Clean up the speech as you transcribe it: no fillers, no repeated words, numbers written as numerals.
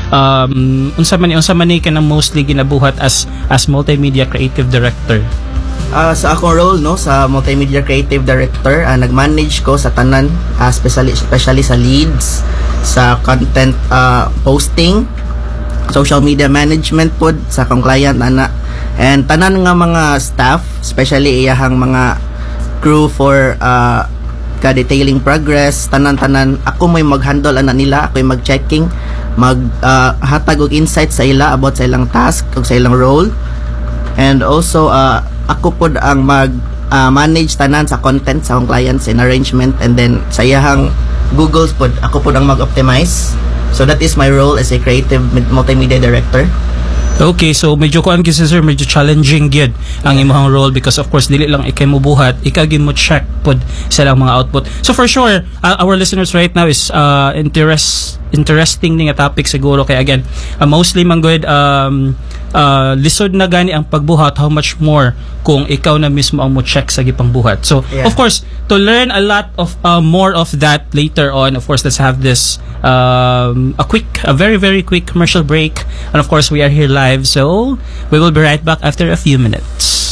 unsa man ni kanang mostly ginabuhat as multimedia creative director? Sa akong role no sa multimedia creative director, nag-manage ko sa tanan, especially sa leads, sa content posting, social media management pod sa akong client ana, and tanan nga mga staff, especially iyahang mga crew for ka-detailing progress, tanan ako may mag-handle ana nila, ako may mag-checking, hatag og insights sa ila about sa ilang task ug sa ilang role. And also ako pod ang manage tanan sa content sa akong clients and arrangement, and then sa iyahang Google's pod ako pod ang mag-optimize. So that is my role as a creative multimedia director. Okay, so medyo kuan gyud sir, medyo challenging gyud ang imong role because of course dili lang ikay mo buhat, ikaw gyud mo check pod sa lang mga output. So for sure, our listeners right now is interesting ning topic siguro kay again, mostly man good lisod na gani ang pagbuhat, how much more kung ikaw na mismo ang mo check sa gipang buhat. So of course, to learn a lot of more of that later on, of course, let's have this a very very quick commercial break, and of course we are here live, so we will be right back after a few minutes.